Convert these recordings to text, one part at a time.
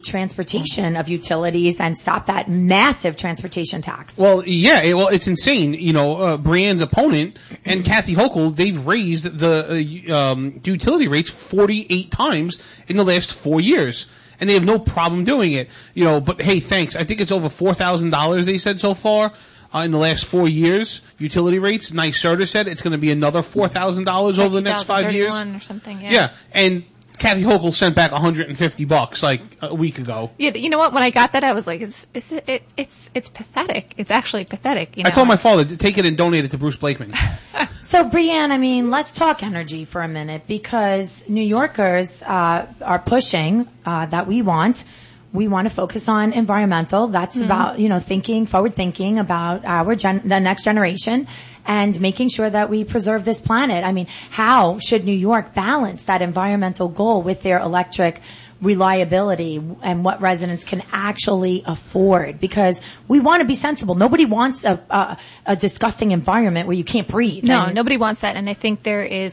transportation of utilities and stop that massive transportation tax. Well, yeah, it's insane. Brianne's opponent and Kathy Hochul, they've raised the utility rates 48 times in the last 4 years. And they have no problem doing it. But hey, thanks. I think it's over $4,000 they said so far. In the last 4 years, utility rates. NYSERDA said it's going to be another $4,000 over the next 5 years. Or something, yeah. Yeah, and Kathy Hochul sent back $150 like a week ago. Yeah, you know what? When I got that, I was like, it's pathetic. It's actually pathetic. I told my father to take it and donate it to Bruce Blakeman. So, Brianne, let's talk energy for a minute, because New Yorkers are pushing that we want to focus on environmental. That's about, forward thinking about the next generation and making sure that we preserve this planet. How should New York balance that environmental goal with their electric reliability and what residents can actually afford? Because we want to be sensible. Nobody wants a disgusting environment where you can't breathe. No, nobody wants that. And I think there is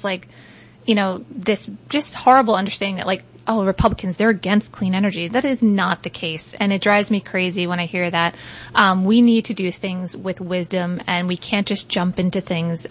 this just horrible understanding that Republicans, they're against clean energy. That is not the case. And it drives me crazy when I hear that. We need to do things with wisdom, and we can't just jump into things.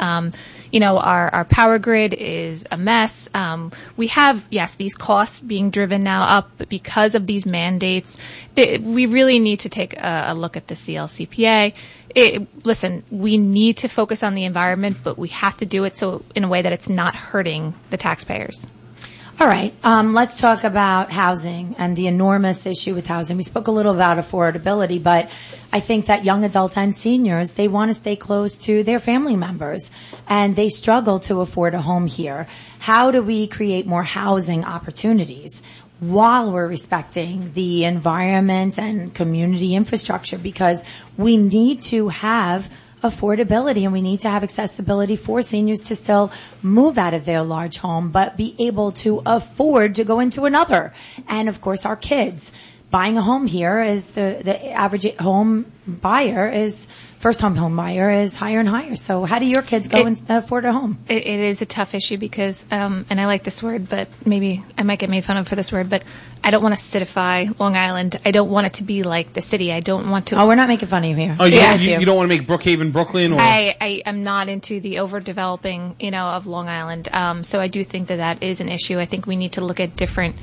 Our power grid is a mess. We have, these costs being driven now up because of these mandates. We really need to take a look at the CLCPA. Listen, we need to focus on the environment, but we have to do it in a way that it's not hurting the taxpayers. All right. Let's talk about housing and the enormous issue with housing. We spoke a little about affordability, but I think that young adults and seniors, they want to stay close to their family members, and they struggle to afford a home here. How do we create more housing opportunities while we're respecting the environment and community infrastructure? Because we need to have affordability, and we need to have accessibility for seniors to still move out of their large home, but be able to afford to go into another. And of course, our kids. Buying a home here is the average home buyer is first home buyer is higher and higher. So how do your kids go and afford a home? It is a tough issue because, and I like this word, but maybe I might get made fun of for this word, but I don't want to citify Long Island. I don't want it to be like the city. I don't want to. Oh, we're not making fun of you here. Oh, you don't want to make Brookhaven, Brooklyn? Or? I am not into the overdeveloping, of Long Island. So I do think that is an issue. I think we need to look at different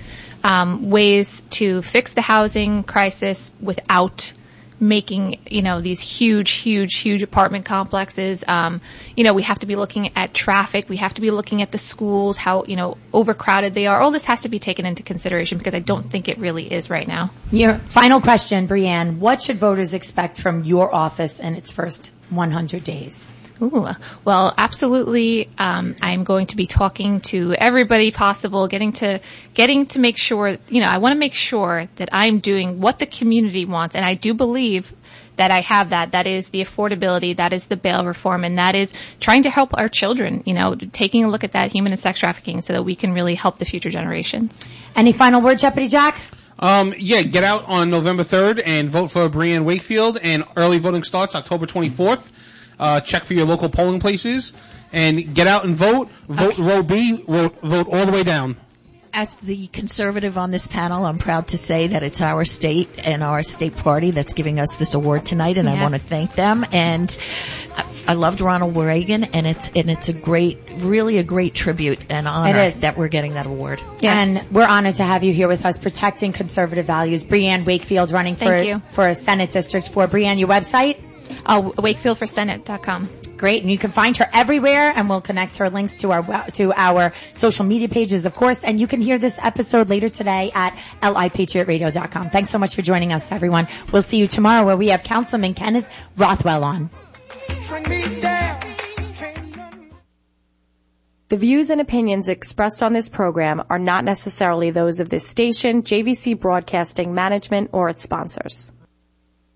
ways to fix the housing crisis without making, these huge apartment complexes. We have to be looking at traffic. We have to be looking at the schools, how, overcrowded they are. All this has to be taken into consideration because I don't think it really is right now. Your final question, Brianne, what should voters expect from your office in its first 100 days? Ooh, well, absolutely. I'm going to be talking to everybody possible, getting to make sure, I want to make sure that I'm doing what the community wants. And I do believe that I have that. That is the affordability. That is the bail reform. And that is trying to help our children, taking a look at that human and sex trafficking so that we can really help the future generations. Any final words, Deputy Jack? Get out on November 3rd and vote for Brianne Wakefield, and early voting starts October 24th. Check for your local polling places and get out and vote. Vote row B, vote all the way down. As the conservative on this panel, I'm proud to say that it's our state and our state party that's giving us this award tonight, and yes. I want to thank them. And I loved Ronald Reagan, and it's a great tribute and honor that we're getting that award. Yes. And we're honored to have you here with us, protecting conservative values. Brianne Wakefield, running for a Senate District 4. Brianne, your website? WakefieldForSenate.com. Great, and you can find her everywhere, and we'll connect her links to our social media pages, of course, and you can hear this episode later today at lipatriotradio.com. Thanks so much for joining us, everyone. We'll see you tomorrow where we have Councilman Kenneth Rothwell on. The views and opinions expressed on this program are not necessarily those of this station, JVC Broadcasting Management, or its sponsors.